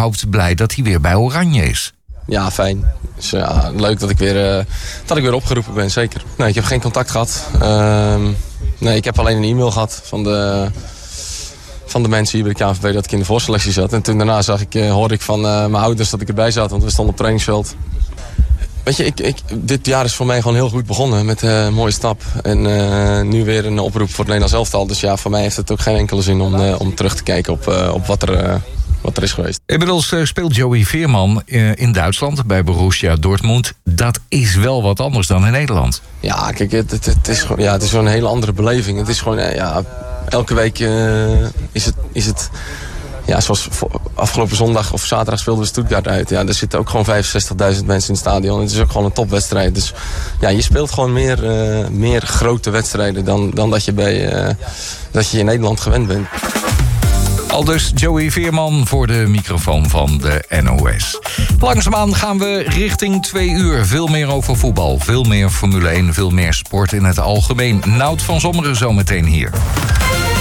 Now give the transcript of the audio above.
überhaupt blij dat hij weer bij Oranje is? Ja, fijn. Dus, leuk dat ik weer opgeroepen ben, zeker. Nee, ik heb geen contact gehad. Nee, ik heb alleen een e-mail gehad van de mensen hier bij de KNVB dat ik in de voorselectie zat. En toen daarna hoorde ik van mijn ouders dat ik erbij zat, want we stonden op het trainingsveld. Weet je, dit jaar is voor mij gewoon heel goed begonnen met een mooie stap. En nu weer een oproep voor het Nederlands elftal. Dus ja, voor mij heeft het ook geen enkele zin om terug te kijken op wat er is geweest. Inmiddels speelt Joey Veerman in Duitsland bij Borussia Dortmund. Dat is wel wat anders dan in Nederland. Ja, kijk, het is gewoon een hele andere beleving. Het is gewoon, elke week is het... Ja, zoals afgelopen zondag of zaterdag speelden we Stuttgart uit. Ja, er zitten ook gewoon 65.000 mensen in het stadion. Het is ook gewoon een topwedstrijd. Dus ja, je speelt gewoon meer grote wedstrijden dan dat je in Nederland gewend bent. Aldus Joey Veerman voor de microfoon van de NOS. Langzaamaan gaan we richting 2 uur. Veel meer over voetbal, veel meer Formule 1, veel meer sport in het algemeen. Nout van Zommeren zometeen hier.